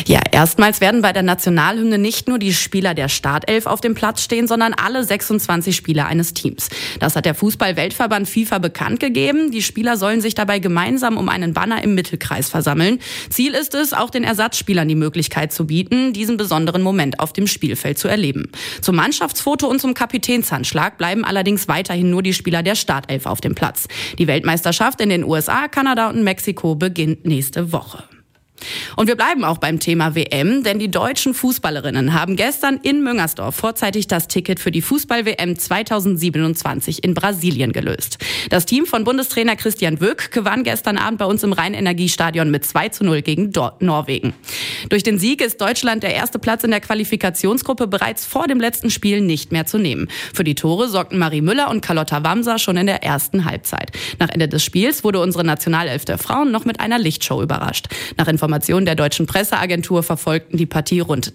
Ja, erstmals werden bei der Nationalhymne nicht nur die Spieler der Startelf auf dem Platz stehen, sondern alle 26 Spieler eines Teams. Das hat der Fußball-Weltverband FIFA bekannt gegeben. Die Spieler sollen sich dabei gemeinsam um einen Banner im Mittelkreis versammeln. Ziel ist es, auch den Ersatzspielern die Möglichkeit zu bieten, diesen besonderen Moment auf dem Spielfeld zu erleben. Zum Mannschaftsfoto und zum Kapitänshandschlag bleiben allerdings weiterhin nur die Spieler der Startelf auf dem Platz. Die Weltmeisterschaft in den USA, Kanada und Mexiko beginnt nächste Woche. Und wir bleiben auch beim Thema WM, denn die deutschen Fußballerinnen haben gestern in Müngersdorf vorzeitig das Ticket für die Fußball-WM 2027 in Brasilien gelöst. Das Team von Bundestrainer Christian Wöck gewann gestern Abend bei uns im Rhein-Energiestadion mit 2:0 gegen Norwegen. Durch den Sieg ist Deutschland der erste Platz in der Qualifikationsgruppe bereits vor dem letzten Spiel nicht mehr zu nehmen. Für die Tore sorgten Marie Müller und Carlotta Wamser schon in der ersten Halbzeit. Nach Ende des Spiels wurde unsere Nationalelf der Frauen noch mit einer Lichtshow überrascht. Nach Informationen der deutschen Presseagentur verfolgten die Partie rund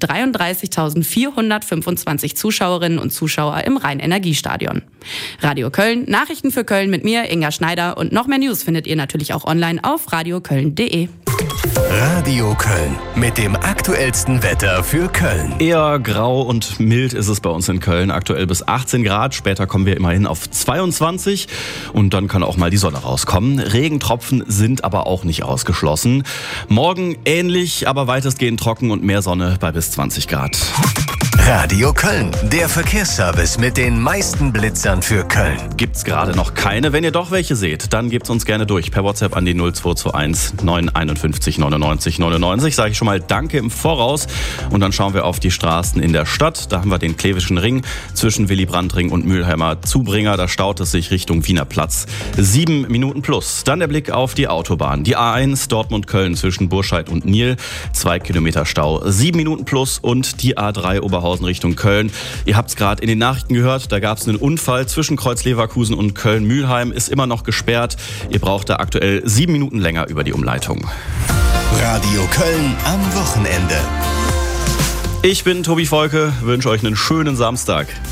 33.425 Zuschauerinnen und Zuschauer im Rhein-Energiestadion. Radio Köln, Nachrichten für Köln mit mir, Inga Schneider, und noch mehr News findet ihr natürlich auch online auf radioköln.de. Radio Köln mit dem aktuellsten Wetter für Köln. Eher grau und mild ist es bei uns in Köln. Aktuell bis 18 Grad. Später kommen wir immerhin auf 22. Und dann kann auch mal die Sonne rauskommen. Regentropfen sind aber auch nicht ausgeschlossen. Morgen ähnlich, aber weitestgehend trocken und mehr Sonne bei bis 20 Grad. Radio Köln, der Verkehrsservice mit den meisten Blitzern für Köln. Gibt's gerade noch keine. Wenn ihr doch welche seht, dann gebt's uns gerne durch. Per WhatsApp an die 0221 951 99 99. Sage ich schon mal Danke im Voraus. Und dann schauen wir auf die Straßen in der Stadt. Da haben wir den Klevischen Ring zwischen Willy-Brandt-Ring und Mülheimer Zubringer. Da staut es sich Richtung Wiener Platz. 7 Minuten plus. Dann der Blick auf die Autobahn. Die A1 Dortmund-Köln zwischen Burscheid und Nierl. 2 Kilometer Stau. 7 Minuten plus. Und die A3 Oberhausen Richtung Köln. Ihr habt es gerade in den Nachrichten gehört, da gab es einen Unfall zwischen Kreuz-Leverkusen und Köln-Mühlheim, ist immer noch gesperrt. Ihr braucht da aktuell 7 Minuten länger über die Umleitung. Radio Köln am Wochenende. Ich bin Tobi Volke, wünsche euch einen schönen Samstag.